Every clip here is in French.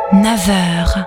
9h.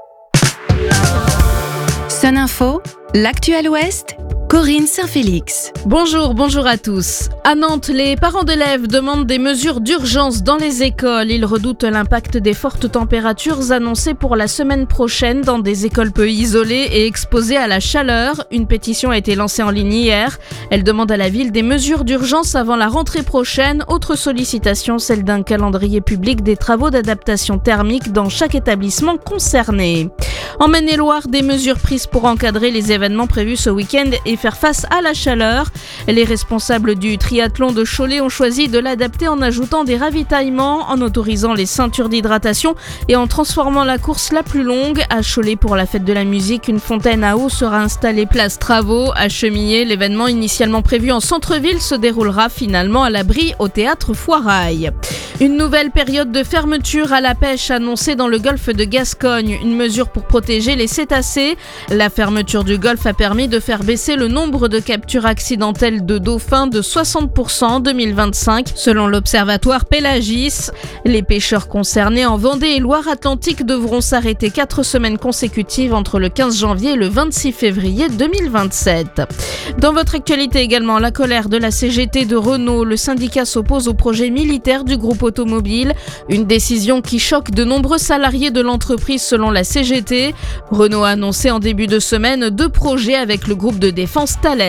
Sun Info, l'actuel Ouest, Corinne Saint-Félix. Bonjour à tous. À Nantes, les parents d'élèves demandent des mesures d'urgence dans les écoles. Ils redoutent l'impact des fortes températures annoncées pour la semaine prochaine dans des écoles peu isolées et exposées à la chaleur. Une pétition a été lancée en ligne hier. Elle demande à la ville des mesures d'urgence avant la rentrée prochaine. Autre sollicitation, celle d'un calendrier public des travaux d'adaptation thermique dans chaque établissement concerné. En Maine-et-Loire, des mesures prises pour encadrer les événements prévus ce week-end et faire face à la chaleur. Les responsables du triathlon de Cholet ont choisi de l'adapter en ajoutant des ravitaillements, en autorisant les ceintures d'hydratation et en transformant la course la plus longue. À Cholet, pour la fête de la musique, une fontaine à eau sera installée place Travaux. À Chemillé, l'événement initialement prévu en centre-ville se déroulera finalement à l'abri au théâtre Foirail. Une nouvelle période de fermeture à la pêche annoncée dans le golfe de Gascogne, une mesure pour protéger les cétacés. La fermeture du golfe a permis de faire baisser le nombre de captures accidentelles de dauphins de 60% en 2025, selon l'observatoire Pélagis. Les pêcheurs concernés en Vendée et Loire-Atlantique devront s'arrêter 4 semaines consécutives entre le 15 janvier et le 26 février 2027. Dans votre actualité également, la colère de la CGT de Renault. Le syndicat s'oppose au projet militaire du groupe automobile. Une décision qui choque de nombreux salariés de l'entreprise selon la CGT. Renault a annoncé en début de semaine 2 projets avec le groupe de défense Thales.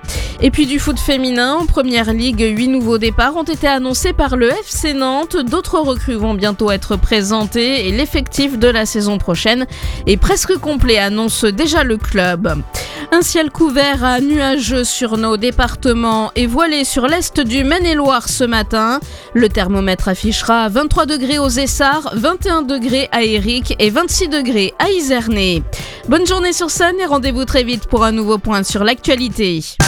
Et puis du foot féminin, en première ligue, 8 nouveaux départs ont été annoncés par le FC Nantes. D'autres recrues vont bientôt être présentées et l'effectif de la saison prochaine est presque complet, annonce déjà le club. Un ciel couvert à nuageux sur nos départements et voilé sur l'est du Maine-et-Loire ce matin. Le thermomètre affichera 23 degrés aux Essarts, 21 degrés à Éric et 26 degrés à Izernay. Bonne journée sur Sun et rendez-vous très vite pour un nouveau point sur l'actualité.